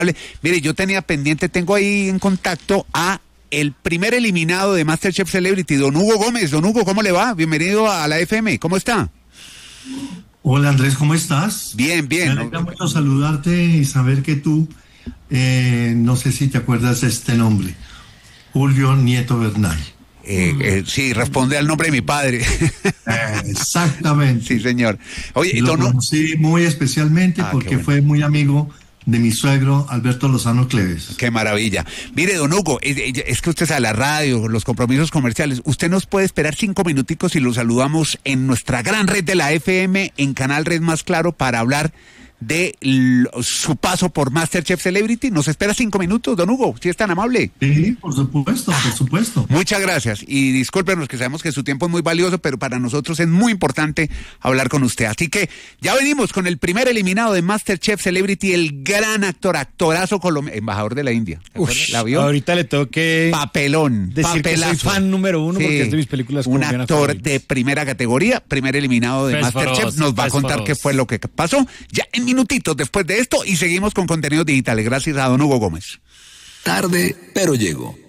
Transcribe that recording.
Mire, yo tenía pendiente, tengo ahí en contacto a el primer eliminado de MasterChef Celebrity, don Hugo Gómez. Don Hugo, ¿cómo le va? Bienvenido a la FM, ¿cómo está? Hola Andrés, ¿cómo estás? Bien, bien. Me alegra mucho saludarte y saber que tú, no sé si te acuerdas de este nombre, Julio Nieto Bernal. Sí, responde al nombre de mi padre. Exactamente. Sí, señor. Oye, lo conocí muy especialmente porque fue muy amigo de mi suegro Alberto Lozano Cleves. Qué maravilla. Mire, don Hugo, es que usted es a la radio, los compromisos comerciales. Usted nos puede esperar 5 minuticos y lo saludamos en nuestra gran red de la FM, en Canal Red Más Claro, para hablar de su paso por MasterChef Celebrity. ¿Nos espera 5 minutos, don Hugo? Si es tan amable. Sí, por supuesto, por supuesto. Muchas gracias y discúlpenos que sabemos que su tiempo es muy valioso, pero para nosotros es muy importante hablar con usted. Así que ya venimos con el primer eliminado de MasterChef Celebrity, el gran actorazo colombiano, embajador de la India. ¿La vio? Ahorita le tengo que papelón, decir papelazo. Que soy fan número 1 porque es de mis películas colombianas. Un actor de primera categoría, primer eliminado de MasterChef, nos va a contar qué fue lo que pasó. Ya en minutitos después de esto y seguimos con contenidos digitales. Gracias a don Hugo Gómez. Tarde, pero llego.